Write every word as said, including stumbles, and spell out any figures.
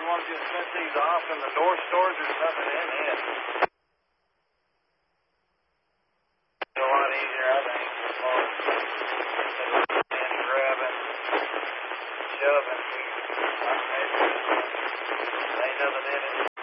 want to just set these off in the door stores. There's nothing in it. It's a lot easier, I think, as far as and grabbing, shoving. I can measure this one. Ain't nothing in it.